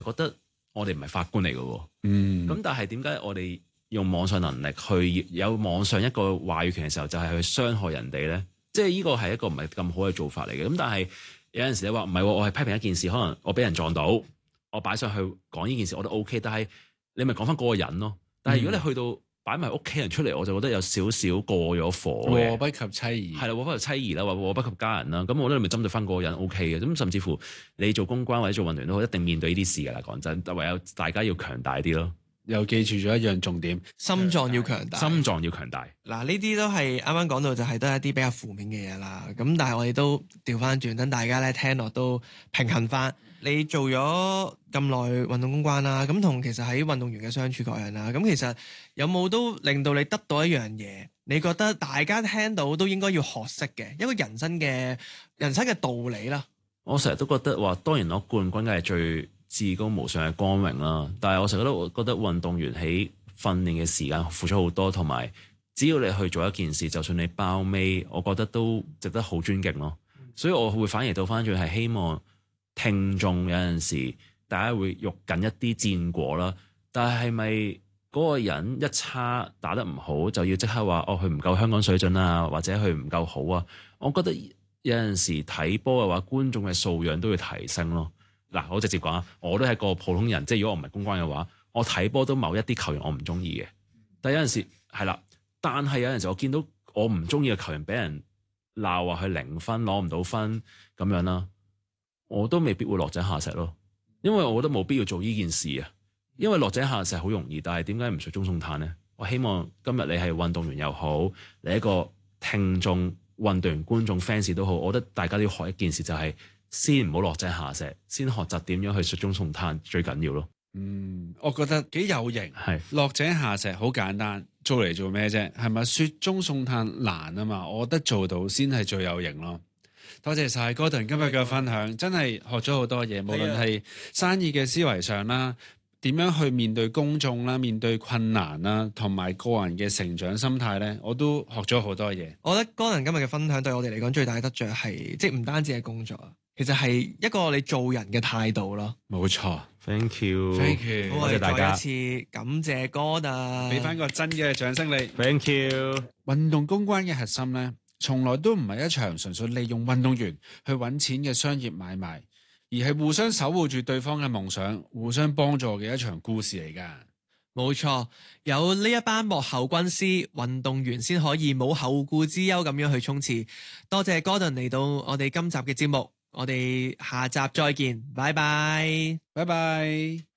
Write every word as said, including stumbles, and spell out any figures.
覺得我哋唔係法官嚟嘅喎。 嗯， 咁但係點解我哋用網上能力去有網上一個話語權嘅時候，就係去傷害人哋咧？即係呢個係一個唔係咁好嘅做法嚟嘅。咁但係有陣時你話唔係，我係批評一件事，可能我俾人撞到，我擺上去講呢件事我都 OK。但係你咪講翻嗰個人咯。但係如果你去到擺埋屋企人出嚟，我就覺得有少少過咗火嘅。 禍不及妻兒係啦，禍不及妻兒啦，或禍不及家人啦。咁我覺得你咪針對翻嗰個人 OK 嘅。咁甚至乎你做公關或者做運動員都好，一定面對呢啲事㗎啦。講真，唯有大家要強大啲咯。 又記住咗一樣重點， 心臟要強大， 心臟要強大。 嗱，呢啲都係啱啱講到，就係都係一啲比較負面嘅嘢啦。咁但係我哋都調翻轉，等大家咧聽落都平衡翻。你做咗咁耐運動公關啦，咁同其實喺運動員嘅相處各樣啦，咁其實有冇都令到你得到一樣嘢？你覺得大家聽到都應該要學識嘅一個人生嘅人生嘅道理啦。 我成日都覺得話，當然攞冠軍梗係最至高無上嘅光榮啦，但係我成日都覺得運動員喺訓練嘅時間付出好多，同埋只要你去做一件事，就算你包尾，我覺得都值得好尊敬咯。所以我會反而倒翻轉係希望聽眾有陣時大家會肉緊一啲戰果啦，但係係咪嗰個人一差打得唔好就要即刻話哦佢唔夠香港水準啊，或者佢唔夠好啊？我覺得有陣時睇波嘅話，觀眾嘅素養都要提升咯。嗱，我直接講啊，我都係個普通人，即係如果我唔係公關嘅話，我睇波都某一啲球員我唔中意嘅。但係有陣時係啦，但係有陣時我見到我唔中意嘅球員俾人鬧話佢零分攞唔到分咁樣啦，我都未必會落井下石咯。因為我覺得冇必要做呢件事啊。因為落井下石好容易，但係點解唔雪中送炭呢？我希望今日你係運動員又好，你一個聽眾、運動員、觀眾、fans 都好，我覺得大家都要學一件事，就係、是。先唔好落井下石，先學習點樣去雪中送炭最緊要咯。 嗯，我覺得幾有型。 係落井下石好簡單，做嚟做咩啫？係咪雪中送炭難啊嘛？我覺得做到先係最有型咯。多謝晒 Gordon 今日嘅分享，真係學咗好多嘢，無論係生意嘅思維上啦，點樣去面對公眾啦，面對困難啦，同埋個人嘅成長心態咧，我都學咗好多嘢。 我覺得 Gordon 今日嘅分享對我哋嚟講最大嘅得着係，即係唔單止係工作啊。其實係一個你做人嘅態度咯。 冇錯 ，Thank you，Thank you， 多謝大家，再一次感謝Gordon， 俾翻個真嘅掌聲你 ，Thank you。 運動公關嘅核心咧，從來都唔係一場純粹利用運動員去揾錢嘅商業買賣，而係互相守護住對方嘅夢想，互相幫助嘅一場故事嚟噶。 冇錯，有呢一班幕後軍師，運動員先可以冇後顧之憂咁樣去衝刺。多謝 Gordon 嚟到我哋今集嘅節目。我哋下集再見，拜拜， 拜拜。